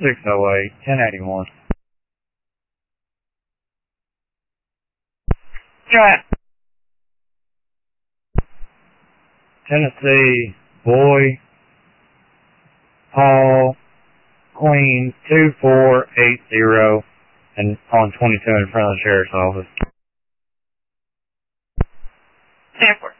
608, 1081. Yeah. Tennessee, Boy, Paul, Queen, 2480, and on 22 in front of the sheriff's office. Stanford.